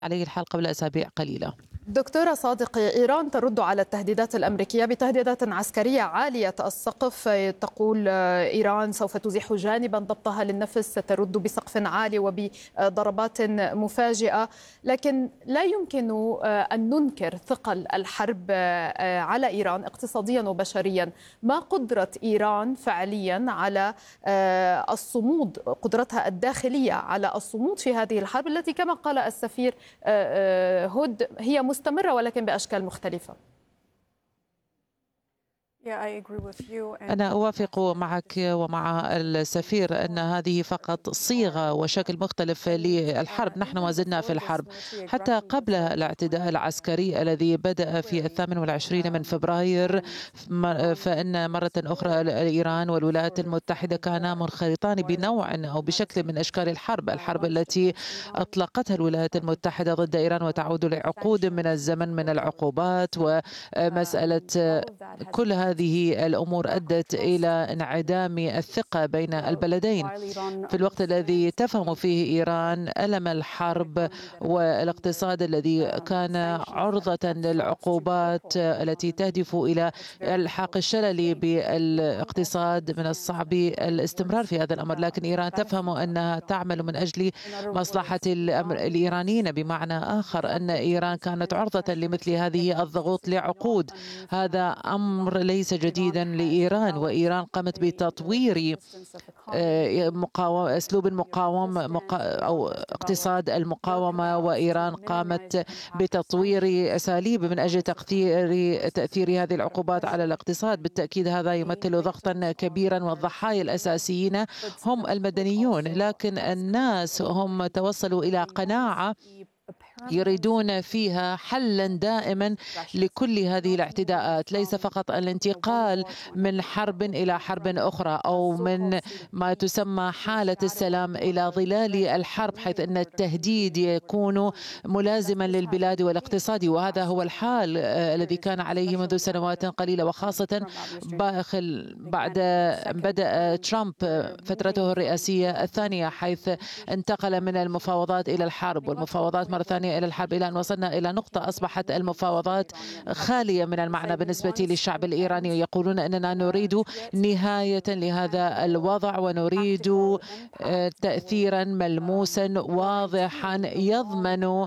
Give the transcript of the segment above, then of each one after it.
عليه الحال قبل أسابيع قليلة. دكتورة صادقي، إيران ترد على التهديدات الأمريكية بتهديدات عسكرية عالية السقف. تقول إيران سوف تزيح جانبا ضبطها للنفس، سترد بسقف عالي وبضربات مفاجئة، لكن لا يمكن أن ننكر ثقل الحرب على إيران اقتصاديا وبشريا. ما قدرة إيران فعليا على الصمود، قدرتها الداخلية على الصمود في هذه الحرب التي كما قال السفير هود هي مستمرة ولكن بأشكال مختلفة؟ أنا أوافق معك ومع السفير أن هذه فقط صيغة وشكل مختلف للحرب. نحن ما زلنا في الحرب حتى قبل الاعتداء العسكري الذي بدأ في 28 من فبراير، فإن مرة أخرى إيران والولايات المتحدة كانا منخرطان بنوع أو بشكل من أشكال الحرب التي أطلقتها الولايات المتحدة ضد إيران وتعود لعقود من الزمن من العقوبات. ومسألة كل هذه الأمور أدت إلى انعدام الثقة بين البلدين في الوقت الذي تفهم فيه إيران ألم الحرب والاقتصاد الذي كان عرضة للعقوبات التي تهدف إلى إلحاق الشلل بالاقتصاد. من الصعب الاستمرار في هذا الأمر، لكن إيران تفهم أنها تعمل من أجل مصلحة الإيرانيين، بمعنى آخر أن إيران كانت عرضة لمثل هذه الضغوط لعقود. هذا أمر ليس جديدا لإيران، وإيران قامت بتطوير أسلوب المقاومة أو اقتصاد المقاومة، وإيران قامت بتطوير أساليب من أجل تأثير هذه العقوبات على الاقتصاد. بالتأكيد هذا يمثل ضغطا كبيرا، والضحايا الأساسيين هم المدنيون، لكن الناس هم توصلوا إلى قناعة يريدون فيها حلا دائما لكل هذه الاعتداءات، ليس فقط الانتقال من حرب إلى حرب أخرى أو من ما تسمى حالة السلام إلى ظلال الحرب، حيث أن التهديد يكون ملازما للبلاد والاقتصاد. وهذا هو الحال الذي كان عليه منذ سنوات قليلة، وخاصة بعد بدأ ترامب فترته الرئاسية الثانية، حيث انتقل من المفاوضات إلى الحرب والمفاوضات مرة ثانية إلى الحرب، إلى أن وصلنا إلى نقطة أصبحت المفاوضات خالية من المعنى بالنسبة للشعب الإيراني. يقولون أننا نريد نهاية لهذا الوضع ونريد تأثيرا ملموسا واضحا يضمن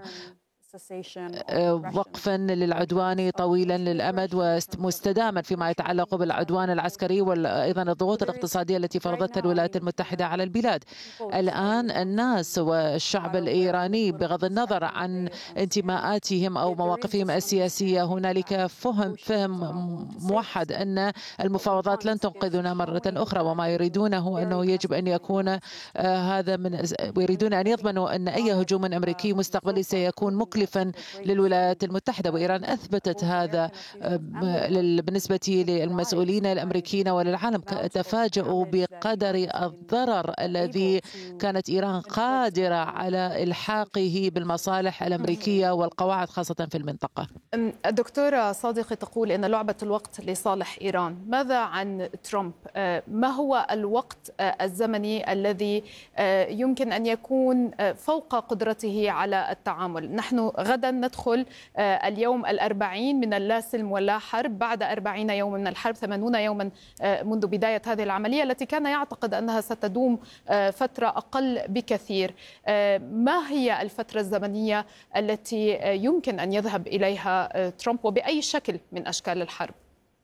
وقفا للعدوان طويلا للأمد ومستداما فيما يتعلق بالعدوان العسكري وأيضا الضغوط الاقتصادية التي فرضتها الولايات المتحدة على البلاد. الآن الناس والشعب الإيراني بغض النظر عن انتماءاتهم أو مواقفهم السياسية، هنالك فهم موحد أن المفاوضات لن تنقذنا مرة أخرى، وما يريدونه أنه يجب أن يكون هذا ويريدون أن يضمنوا أن أي هجوم أمريكي مستقبلي سيكون مكلفا للولايات المتحدة. وإيران أثبتت هذا بالنسبة للمسؤولين الأمريكيين وللعالم، تفاجؤوا بقدر الضرر الذي كانت إيران قادرة على إلحاقه بالمصالح الأمريكية والقواعد خاصة في المنطقة. الدكتورة صادقي تقول إن لعبة الوقت لصالح إيران. ماذا عن ترامب؟ ما هو الوقت الزمني الذي يمكن أن يكون فوق قدرته على التعامل؟ نحن غدا ندخل اليوم 40 من اللاسلم واللا حرب، بعد 40 يوما من الحرب، 80 يوما منذ بداية هذه العملية التي كان يعتقد أنها ستدوم فترة أقل بكثير. ما هي الفترة الزمنية التي يمكن أن يذهب إليها ترامب وبأي شكل من أشكال الحرب؟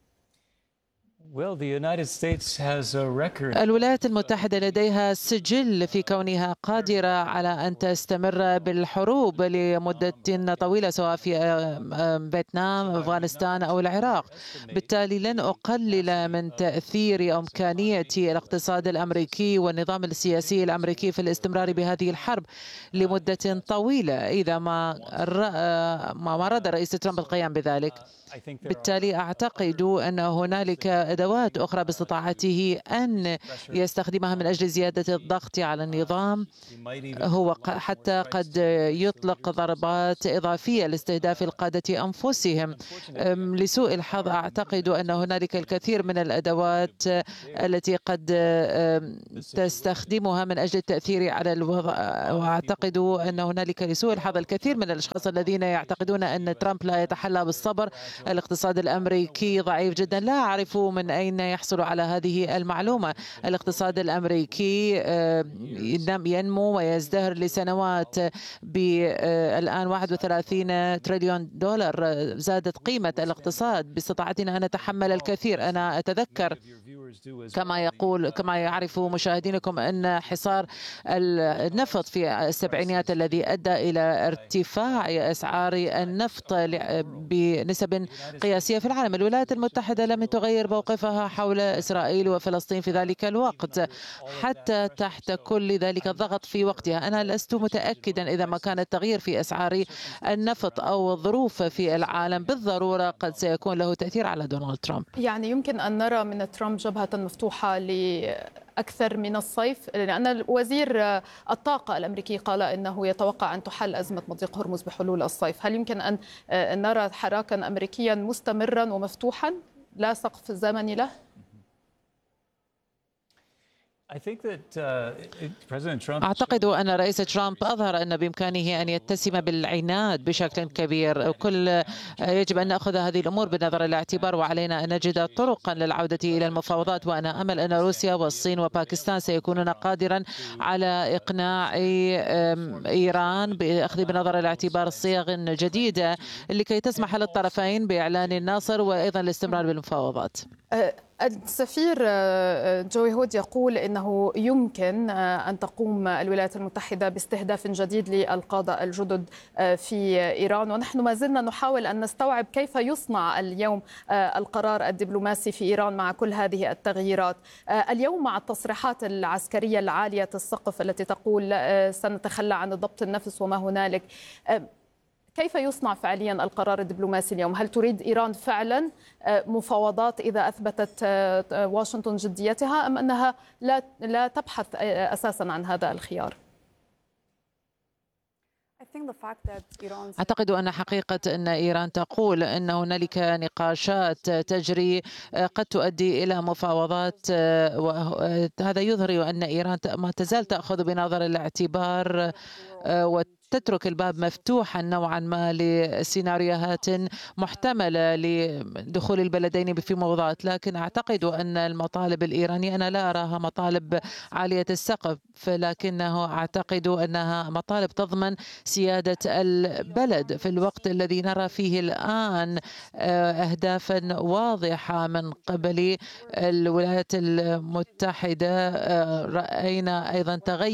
الولايات المتحدة لديها سجل في كونها قادرة على أن تستمر بالحروب لمدة طويلة، سواء في فيتنام، أفغانستان أو العراق. بالتالي لن أقلل من تأثير أو إمكانية الاقتصاد الأمريكي والنظام السياسي الأمريكي في الاستمرار بهذه الحرب لمدة طويلة إذا ما أراد الرئيس ترامب القيام بذلك. بالتالي أعتقد أن هنالك أدوات أخرى باستطاعته أن يستخدمها من أجل زيادة الضغط على النظام. هو حتى قد يطلق ضربات إضافية لاستهداف القادة أنفسهم. لسوء الحظ أعتقد أن هنالك الكثير من الأدوات التي قد تستخدمها من أجل التأثير على الوضع، وأعتقد أن هنالك لسوء الحظ الكثير من الأشخاص الذين يعتقدون أن ترامب لا يتحلى بالصبر. الاقتصاد الأمريكي ضعيف جدا. لا أعرف من أين يحصل على هذه المعلومة. الاقتصاد الأمريكي ينمو ويزدهر لسنوات الآن 31 تريليون دولار. زادت قيمة الاقتصاد باستطاعتنا أن نتحمل الكثير. أنا أتذكر كما يعرف مشاهدينكم أن حصار النفط في السبعينيات الذي أدى إلى ارتفاع أسعار النفط بنسب قياسية في العالم. الولايات المتحدة لم تغير موقفها حول إسرائيل وفلسطين في ذلك الوقت حتى تحت كل ذلك الضغط في وقتها. أنا لست متأكدا إذا ما كان التغيير في أسعار النفط أو الظروف في العالم بالضرورة قد سيكون له تأثير على دونالد ترامب. يعني يمكن أن نرى من ترامب جبهة مفتوحة لأكثر من الصيف، لأن وزير الطاقة الأمريكي قال إنه يتوقع أن تحل أزمة مضيق هرمز بحلول الصيف. هل يمكن أن نرى حراكا أمريكيا مستمرا ومفتوحا لا سقف زمني له؟ أعتقد أن الرئيس ترامب أظهر أن بإمكانه أن يتسم بالعناد بشكل كبير. يجب أن نأخذ هذه الأمور بنظر الاعتبار، وعلينا أن نجد طرقا للعودة إلى المفاوضات. وأنا أمل أن روسيا والصين وباكستان سيكونون قادرا على إقناع إيران بأخذ بنظر الاعتبار صيغ جديدة لكي تسمح للطرفين بإعلان الناصر وأيضا الاستمرار بالمفاوضات. السفير جوي هود يقول إنه يمكن أن تقوم الولايات المتحدة باستهداف جديد للقادة الجدد في إيران، ونحن ما زلنا نحاول أن نستوعب كيف يصنع اليوم القرار الدبلوماسي في إيران مع كل هذه التغييرات. اليوم مع التصريحات العسكرية العالية السقف التي تقول سنتخلى عن ضبط النفس وما هنالك، كيف يصنع فعليا القرار الدبلوماسي اليوم؟ هل تريد إيران فعلا مفاوضات إذا أثبتت واشنطن جديتها، أم أنها لا تبحث أساسا عن هذا الخيار؟ أعتقد أن حقيقة أن إيران تقول أن هنالك نقاشات تجري قد تؤدي إلى مفاوضات، وهذا يظهر أن إيران ما تزال تأخذ بنظر الاعتبار تترك الباب مفتوحا نوعا ما لسيناريوهات محتملة لدخول البلدين في مفاوضات. لكن أعتقد أن المطالب الإيرانية أنا لا أراها مطالب عالية السقف، لكنه أعتقد أنها مطالب تضمن سيادة البلد في الوقت الذي نرى فيه الآن أهدافا واضحة من قبل الولايات المتحدة. رأينا أيضا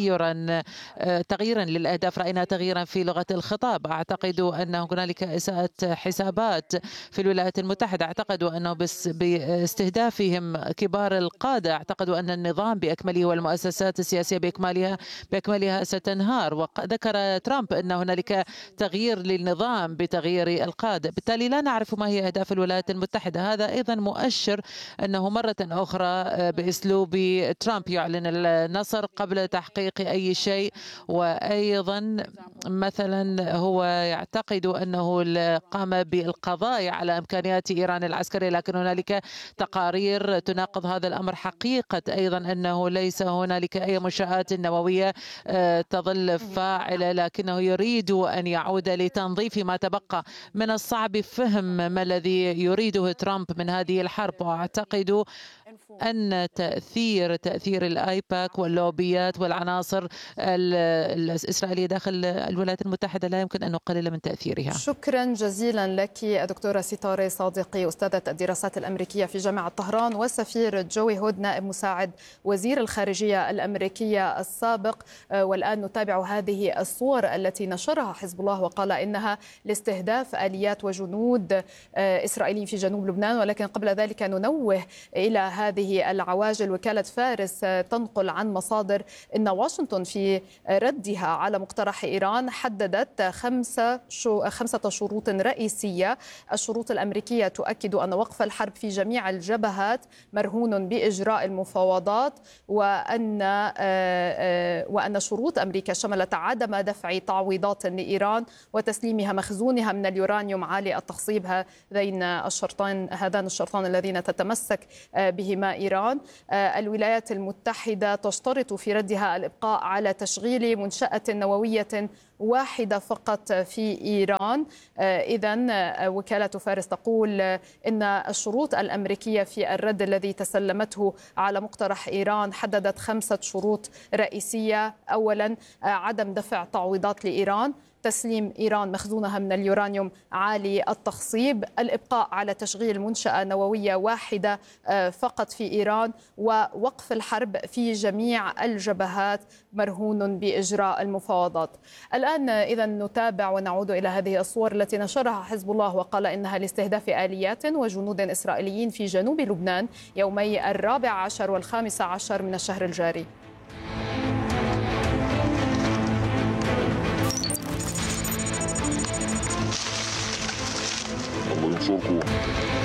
تغييرا للأهداف، رأينا تغييرا في لغة الخطاب. أعتقد أن هنالك إساءة حسابات في الولايات المتحدة. أعتقد أنه باستهدافهم كبار القادة، أعتقد أن النظام بأكمله والمؤسسات السياسية بأكملها ستنهار. وذكر ترامب أن هنالك تغيير للنظام بتغيير القادة، بالتالي لا نعرف ما هي أهداف الولايات المتحدة. هذا أيضا مؤشر أنه مرة أخرى بأسلوب ترامب يعلن النصر قبل تحقيق أي شيء. وأيضا مثلا هو يعتقد أنه قام بالقضاء على إمكانيات إيران العسكرية، لكن هنالك تقارير تناقض هذا الأمر. حقيقة أيضا أنه ليس هنالك أي منشآت نووية تظل فاعلة، لكنه يريد أن يعود لتنظيف ما تبقى. من الصعب فهم ما الذي يريده ترامب من هذه الحرب. وأعتقد أن تأثير الآيباك واللوبيات والعناصر الإسرائيلية داخل الولايات المتحدة لا يمكن أن نقلل من تأثيرها. شكرا جزيلا لك دكتورة ستارة صادقي، أستاذة الدراسات الأمريكية في جامعة طهران، وسفير جوي هود نائب مساعد وزير الخارجية الأمريكية السابق. والآن نتابع هذه الصور التي نشرها حزب الله وقال إنها لاستهداف آليات وجنود إسرائيلي في جنوب لبنان. ولكن قبل ذلك ننوه إلى هذه العواجل. وكالة فارس تنقل عن مصادر أن واشنطن في ردها على مقترح إيران حددت خمسة شروط رئيسية. الشروط الأمريكية تؤكد أن وقف الحرب في جميع الجبهات مرهون بإجراء المفاوضات، وأن شروط أمريكا شملت عدم دفع تعويضات لإيران وتسليمها مخزونها من اليورانيوم عالي التخصيب. هذان الشرطان الذين تتمسك بهما إيران. الولايات المتحدة تشترط في ردها الإبقاء على تشغيل منشأة نووية واحدة فقط في إيران. إذن وكالة فارس تقول إن الشروط الأمريكية في الرد الذي تسلمته على مقترح إيران حددت 5 شروط رئيسية. أولا، عدم دفع تعويضات لإيران، تسليم إيران مخزونها من اليورانيوم عالي التخصيب، الإبقاء على تشغيل منشأة نووية واحدة فقط في إيران، ووقف الحرب في جميع الجبهات مرهون بإجراء المفاوضات. الآن إذا نتابع ونعود إلى هذه الصور التي نشرها حزب الله وقال إنها لاستهداف آليات وجنود إسرائيليين في جنوب لبنان يومي 14 و15 من الشهر الجاري. الله ينصركم.